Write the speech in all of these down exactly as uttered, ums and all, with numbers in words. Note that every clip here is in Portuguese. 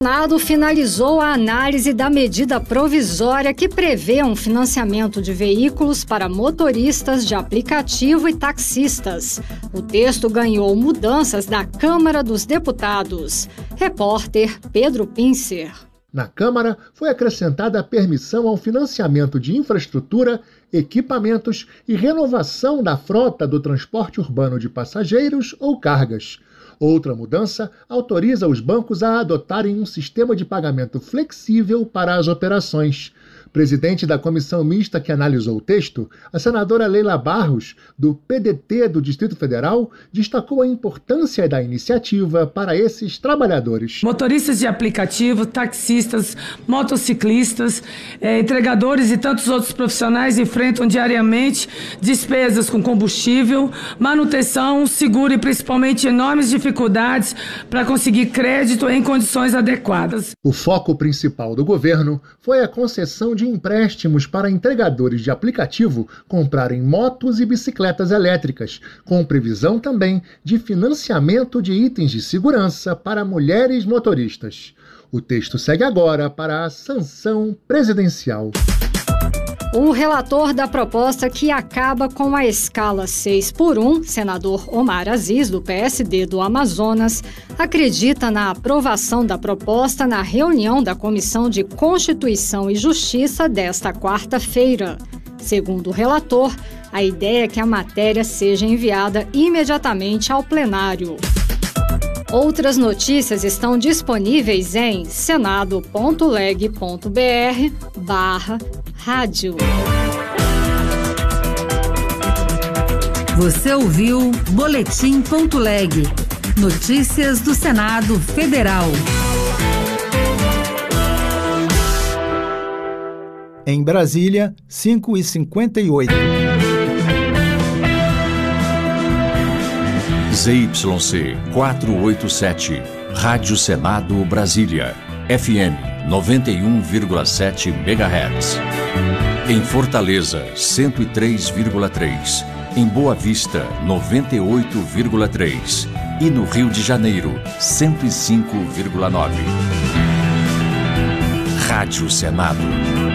O Senado finalizou a análise da medida provisória que prevê um financiamento de veículos para motoristas de aplicativo e taxistas. O texto ganhou mudanças da Câmara dos Deputados. Repórter Pedro Pincer. Na Câmara, foi acrescentada a permissão ao financiamento de infraestrutura, equipamentos e renovação da frota do transporte urbano de passageiros ou cargas. Outra mudança autoriza os bancos a adotarem um sistema de pagamento flexível para as operações. Presidente da comissão mista que analisou o texto, a senadora Leila Barros, do P D T do Distrito Federal, destacou a importância da iniciativa para esses trabalhadores. Motoristas de aplicativo, taxistas, motociclistas, eh, entregadores e tantos outros profissionais enfrentam diariamente despesas com combustível, manutenção, seguro e principalmente enormes dificuldades para conseguir crédito em condições adequadas. O foco principal do governo foi a concessão de de empréstimos para entregadores de aplicativo comprarem motos e bicicletas elétricas, com previsão também de financiamento de itens de segurança para mulheres motoristas. O texto segue agora para a sanção presidencial. O relator da proposta que acaba com a escala seis por um, senador Omar Aziz, do P S D do Amazonas, acredita na aprovação da proposta na reunião da Comissão de Constituição e Justiça desta quarta-feira. Segundo o relator, a ideia é que a matéria seja enviada imediatamente ao plenário. Outras notícias estão disponíveis em senado ponto leg ponto br barra rádio. Você ouviu Boletim ponto leg. Notícias do Senado Federal. Em Brasília, cinco e cinquenta e oito. Z Y C quatrocentos e oitenta e sete, Rádio Senado Brasília, F M noventa e um vírgula sete megahertz. Em Fortaleza, cento e três vírgula três. Em Boa Vista, noventa e oito vírgula três. E no Rio de Janeiro, cento e cinco vírgula nove. Rádio Senado.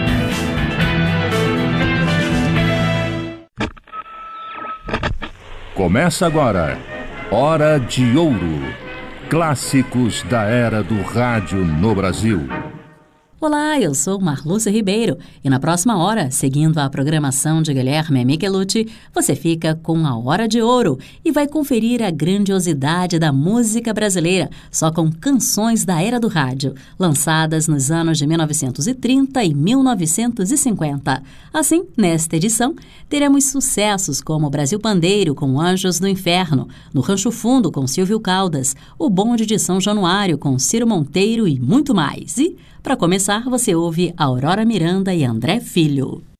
Começa agora, Hora de Ouro. Clássicos da era do rádio no Brasil. Olá, eu sou Marlúcia Ribeiro e na próxima hora, seguindo a programação de Guilherme Michelucci, você fica com a Hora de Ouro e vai conferir a grandiosidade da música brasileira, só com canções da era do rádio, lançadas nos anos de mil novecentos e trinta e mil novecentos e cinquenta. Assim, nesta edição, teremos sucessos como Brasil Pandeiro com Anjos do Inferno, No Rancho Fundo com Silvio Caldas, O Bonde de São Januário com Ciro Monteiro e muito mais. E, para começar, você ouve Aurora Miranda e André Filho.